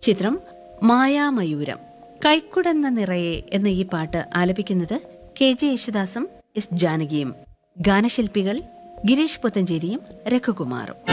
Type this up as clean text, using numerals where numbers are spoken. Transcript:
ചിത്രം മായാമയൂരം. കൈക്കുടെന്ന നിറയെ എന്ന ഈ പാട്ട് ആലപിക്കുന്നത് കെ.ജെ. യേശുദാസും എസ്. ജാനകിയും. ഗാനശില്പികൾ ഗിരീഷ് പുത്തഞ്ചേരിയും രഘുകുമാറും.